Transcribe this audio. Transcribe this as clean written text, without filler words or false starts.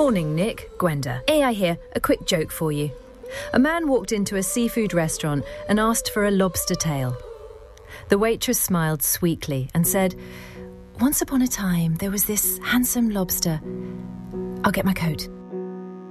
Morning, Nick. Gwenda. AI here. A quick joke for you. A man walked into a seafood restaurant and asked for a lobster tail. The waitress smiled sweetly and said, "Once upon a time, there was this handsome lobster. I'll get my coat."